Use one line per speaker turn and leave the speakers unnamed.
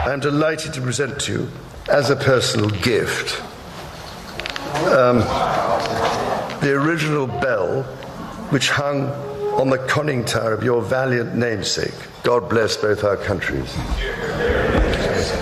I'm delighted to present to you, as a personal gift, the original bell which hung on the conning tower of your valiant namesake. God bless both our countries.